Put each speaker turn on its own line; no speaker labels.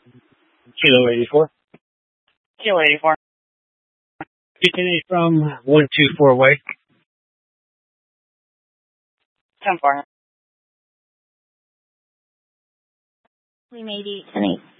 Kilo 84.
Kilo 84.
Continue from 124 way.
10-4.
We made 8 and 8.